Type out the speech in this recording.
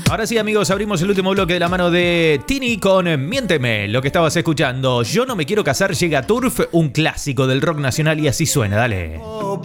Ahora sí, amigos, abrimos el último bloque de la mano de Tini con Miénteme, lo que estabas escuchando. Yo no me quiero casar, llega Turf, un clásico del rock nacional y así suena, dale.